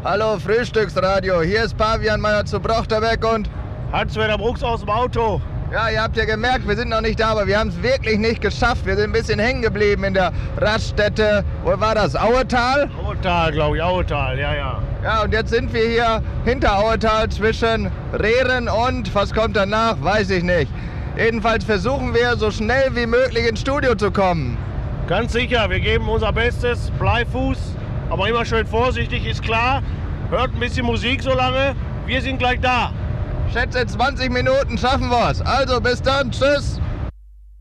Hallo Frühstücksradio, hier ist Pavian Meyer zu Brochterbeck und Hans-Werner Brucks aus dem Auto. ja, ihr habt ja gemerkt, wir sind noch nicht da, aber wir haben es wirklich nicht geschafft. Wir sind ein bisschen hängen geblieben in der Raststätte. Wo war das? Auetal? Auetal, glaube ich, Auetal, ja. Ja, und jetzt sind wir hier hinter Auetal zwischen Rehren und, was kommt danach, weiß ich nicht. Jedenfalls versuchen wir, so schnell wie möglich ins Studio zu kommen. Ganz sicher, wir geben unser Bestes, Bleifuß, aber immer schön vorsichtig, ist klar. Hört ein bisschen Musik so lange, wir sind gleich da. Schätze 20 Minuten schaffen wir's. Also bis dann, tschüss.